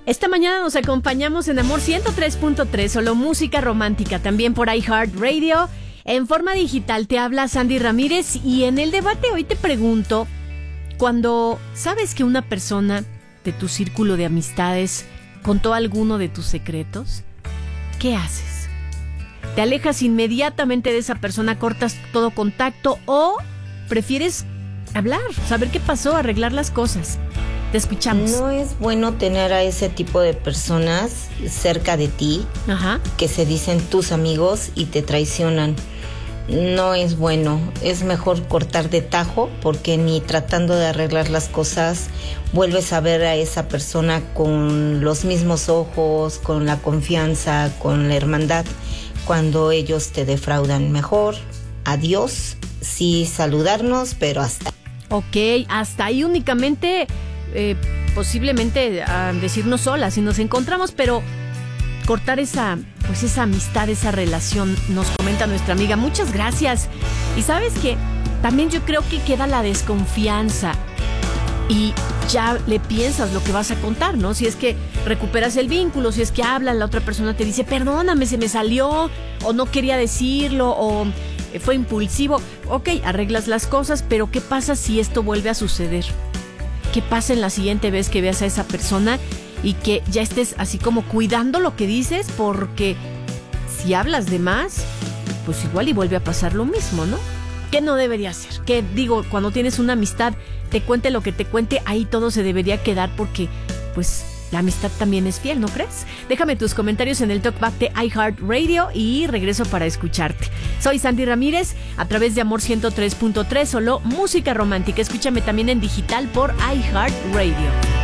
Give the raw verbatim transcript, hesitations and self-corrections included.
Esta mañana nos acompañamos en Amor ciento tres punto tres, solo música romántica, también por iHeartRadio. En forma digital te habla Sandy Ramírez y en el debate hoy te pregunto, cuando sabes que una persona de tu círculo de amistades contó alguno de tus secretos, ¿qué haces? ¿Te alejas inmediatamente de esa persona, cortas todo contacto o prefieres hablar, saber qué pasó, arreglar las cosas? Te escuchamos. No es bueno tener a ese tipo de personas cerca de ti, Ajá. que se dicen tus amigos y te traicionan. No es bueno, es mejor cortar de tajo, porque ni tratando de arreglar las cosas vuelves a ver a esa persona con los mismos ojos, con la confianza, con la hermandad, cuando ellos te defraudan. Mejor adiós, sí saludarnos, pero hasta. Ok, hasta ahí únicamente, eh, posiblemente a decirnos solas si nos encontramos, pero cortar esa, pues esa amistad, esa relación, nos comenta nuestra amiga. Muchas gracias. Y sabes que también yo creo que queda la desconfianza y ya le piensas lo que vas a contar, ¿no? Si es que recuperas el vínculo, si es que hablan, la otra persona te dice, perdóname, se me salió, o no quería decirlo, o fue impulsivo. Ok, arreglas las cosas, pero ¿qué pasa si esto vuelve a suceder? ¿Qué pasa en la siguiente vez que veas a esa persona y que ya estés así como cuidando lo que dices? Porque si hablas de más, pues igual y vuelve a pasar lo mismo, ¿no? ¿Qué no debería ser? Que digo, cuando tienes una amistad, te cuente lo que te cuente, ahí todo se debería quedar porque, pues, la amistad también es fiel, ¿no crees? Déjame tus comentarios en el Talkback de iHeartRadio y regreso para escucharte. Soy Sandy Ramírez, a través de Amor ciento tres punto tres, solo música romántica. Escúchame también en digital por iHeartRadio.